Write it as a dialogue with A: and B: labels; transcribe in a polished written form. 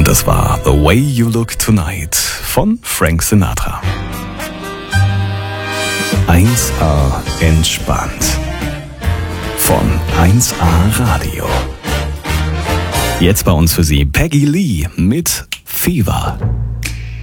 A: Das war The Way You Look Tonight von Frank Sinatra. 1A entspannt von 1A Radio. Jetzt bei uns für Sie Peggy Lee mit Fever.